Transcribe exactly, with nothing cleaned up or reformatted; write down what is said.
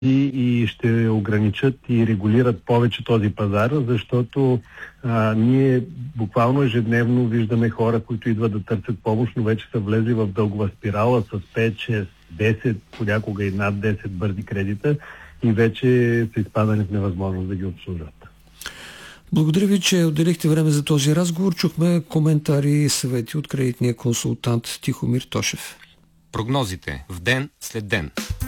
и ще ограничат и регулират повече този пазар, защото а, ние буквално ежедневно виждаме хора, които идват да търсят помощ, но вече са влезли в дългова спирала с пет, шест, десет, понякога и над десет бързи кредита и вече са изпадани в невъзможност да ги обслужат. Благодаря ви, че отделихте време за този разговор. Чухме коментари и съвети от кредитния консултант Тихомир Тошев. Прогнозите в ден след ден.